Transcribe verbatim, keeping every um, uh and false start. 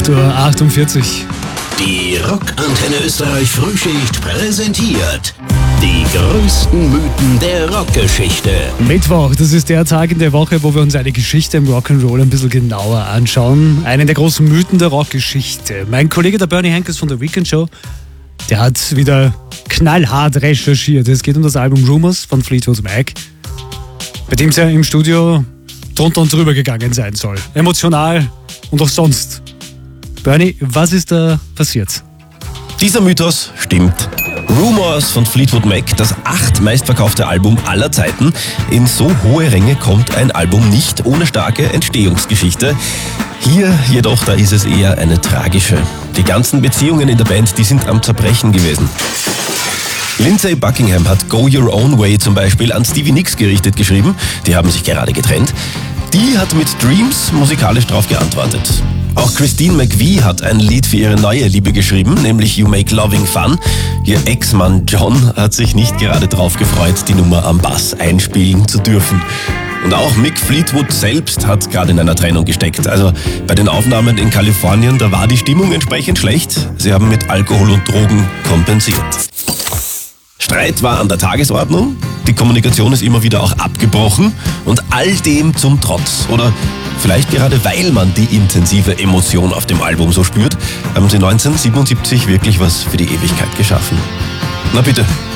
acht Uhr achtundvierzig. Die Rockantenne Österreich Frühschicht präsentiert die größten Mythen der Rockgeschichte. Mittwoch, das ist der Tag in der Woche, wo wir uns eine Geschichte im Rock'n'Roll ein bisschen genauer anschauen. Einen der großen Mythen der Rockgeschichte. Mein Kollege, der Bernie Henkes von der Weekend Show, der hat wieder knallhart recherchiert. Es geht um das Album Rumours von Fleetwood Mac, bei dem es ja im Studio drunter und drüber gegangen sein soll. Emotional und auch sonst. Bernie, was ist da passiert? Dieser Mythos stimmt. Rumours von Fleetwood Mac, das acht meistverkaufte Album aller Zeiten. In so hohe Ränge kommt ein Album nicht ohne starke Entstehungsgeschichte. Hier jedoch, da ist es eher eine tragische. Die ganzen Beziehungen in der Band, die sind am Zerbrechen gewesen. Lindsey Buckingham hat Go Your Own Way zum Beispiel an Stevie Nicks gerichtet geschrieben. Die haben sich gerade getrennt. Die hat mit Dreams musikalisch darauf geantwortet. Auch Christine McVie hat ein Lied für ihre neue Liebe geschrieben, nämlich You Make Loving Fun. Ihr Ex-Mann John hat sich nicht gerade drauf gefreut, die Nummer am Bass einspielen zu dürfen. Und auch Mick Fleetwood selbst hat gerade in einer Trennung gesteckt. Also bei den Aufnahmen in Kalifornien, da war die Stimmung entsprechend schlecht. Sie haben mit Alkohol und Drogen kompensiert. Streit war an der Tagesordnung, die Kommunikation ist immer wieder auch abgebrochen und all dem zum Trotz. Oder vielleicht gerade weil man die intensive Emotion auf dem Album so spürt, haben sie neunzehnhundertsiebenundsiebzig wirklich was für die Ewigkeit geschaffen. Na bitte,